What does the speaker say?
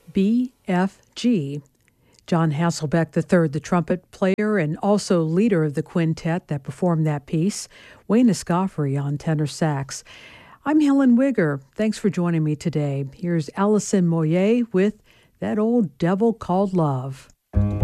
BFG. John Hasselbeck III, the trumpet player and also leader of the quintet that performed that piece. Wayne Escoffery on tenor sax. I'm Helen Wigger. Thanks for joining me today. Here's Alison Moyet with That Old Devil Called Love.